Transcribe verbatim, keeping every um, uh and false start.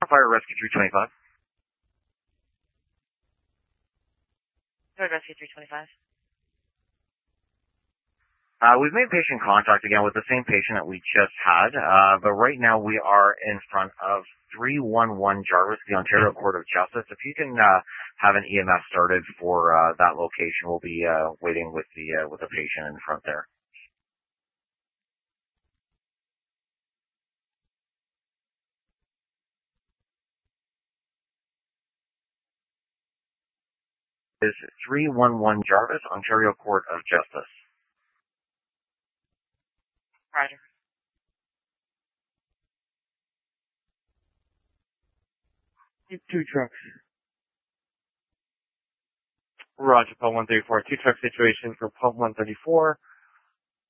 Fire Rescue three twenty-five. Fire Rescue three twenty-five. Uh, we've made patient contact again with the same patient that we just had, uh, but right now we are in front of three one one Jarvis, the Ontario Court of Justice. If you can, uh, have an E M S started for, uh, that location, we'll be, uh, waiting with the, uh, with the patient in front there. Is three one one Jarvis, Ontario Court of Justice. Roger. Two trucks. Roger, pump one thirty-four. Two truck situation for pump one thirty-four.